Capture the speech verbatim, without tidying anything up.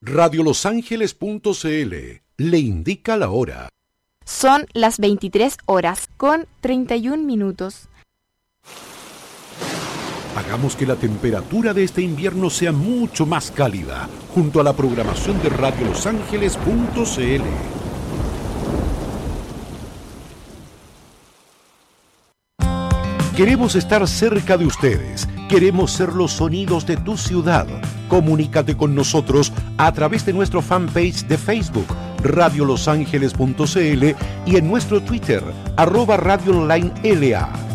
radio los ángeles punto c l le indica la hora. Son las veintitrés horas con treinta y un minutos. Hagamos que la temperatura de este invierno sea mucho más cálida, junto a la programación de radio los ángeles punto c l. Queremos estar cerca de ustedes. Queremos ser los sonidos de tu ciudad. Comunícate con nosotros a través de nuestro fanpage de Facebook, radio los ángeles punto c l, y en nuestro Twitter, arroba radio online L A.